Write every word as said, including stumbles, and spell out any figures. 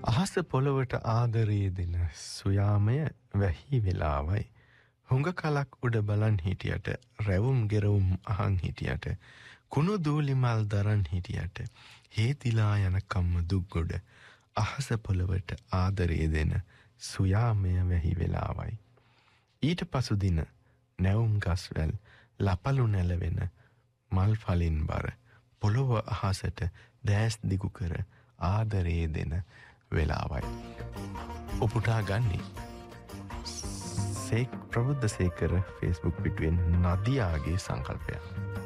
අහස පොළොවට ආදරයේ දෙන සුයාමය වැහි වෙලාවයි. හුඟ කලක් උඩ බලන් හිටියට රැවුම් ගෙරවුම් අහන් හිටියට කුණු දූලි මල් දරන් හිටියට හේතිලා යන කම්ම දුක් ගොඩ අහස පොළොවට ආදරයේ දෙන සුයාමය වැහි වෙලාවයි. ඊට පසු දින නැවුම් ගස්වැල් ලපලු නැලවෙන මල් ඵලින් බර පොළොව අහසට දැස් දිගු කර ආදරයේ දෙන වෙලාවයි. උපුටා ගන්නේ සේක් ප්‍රබුද්ධ සේකර ෆේස්බුක් පිටුවෙන් නදියාගේ සංකල්පයක්.